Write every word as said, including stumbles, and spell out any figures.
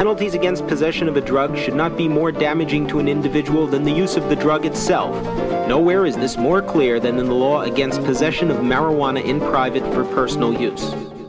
Penalties against possession of a drug should not be more damaging to an individual than the use of the drug itself. Nowhere is this more clear than in the law against possession of marijuana in private for personal use.